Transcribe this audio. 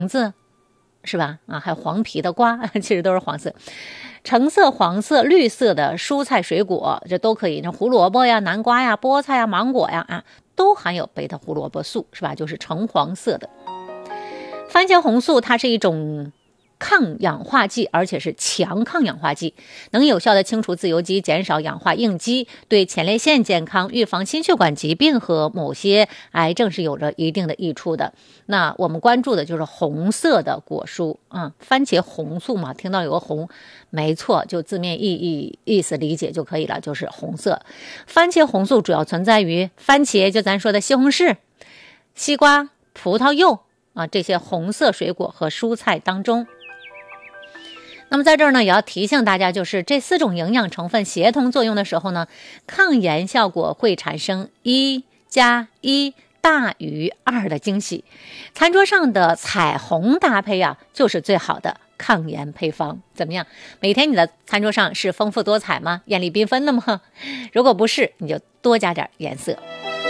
子是吧？还有黄皮的瓜，其实都是黄色。橙色、黄色、绿色的蔬菜水果，这都可以。那胡萝卜呀、南瓜呀、菠菜呀、芒果呀都含有贝塔胡萝卜素，是吧？就是橙黄色的。番茄红素它是一种抗氧化剂，而且是强抗氧化剂，能有效的清除自由基，减少氧化应激，对前列腺健康、预防心血管疾病和某些癌症是有着一定的益处的。那我们关注的就是红色的果蔬，番茄红素嘛，听到有个红，没错，就字面意思理解就可以了，就是红色。番茄红素主要存在于番茄，就咱说的西红柿、西瓜、葡萄柚这些红色水果和蔬菜当中。那么在这儿呢，也要提醒大家，就是这4种营养成分协同作用的时候呢，抗炎效果会产生1+1大于2的惊喜。餐桌上的彩虹搭配就是最好的抗炎配方。怎么样？每天你的餐桌上是丰富多彩吗？艳丽缤纷的吗？如果不是，你就多加点颜色。